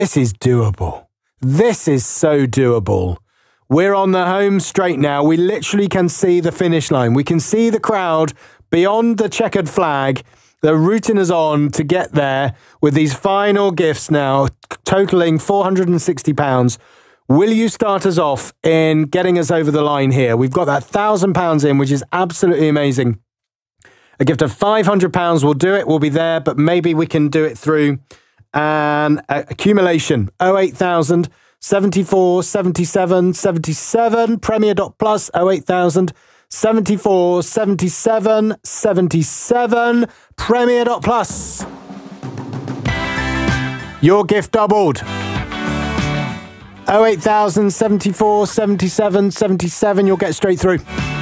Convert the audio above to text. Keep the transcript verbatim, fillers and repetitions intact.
This is doable. This is so doable. We're on the home straight now. We literally can see the finish line. We can see the crowd beyond the checkered flag. They're rooting us on to get there with these final gifts now, totaling four hundred sixty pounds. Will you start us off in getting us over the line here? We've got that one thousand pounds in, which is absolutely amazing. A gift of five hundred pounds will do it. We'll be there, but maybe we can do it through an accumulation. oh eight thousand, seventy-four, seventy-seven, seventy-seven, Premier dot plus, oh eight thousand, seventy-four, seventy-seven, seventy-seven, Premier dot plus. Your gift doubled. oh eight thousand, seventy-four, seventy-seven, seventy-seven, you'll get straight through.